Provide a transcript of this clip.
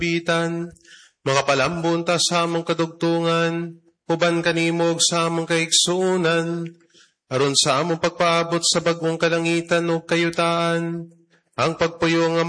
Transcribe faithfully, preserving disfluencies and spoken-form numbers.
bitan, mga palambon ta sa among kadugtungan, uban kanimo og sa among kaigsuunan, aron sa among pagpaabot sa bagong kalangitan o kayutaan, ang pagpuyo nga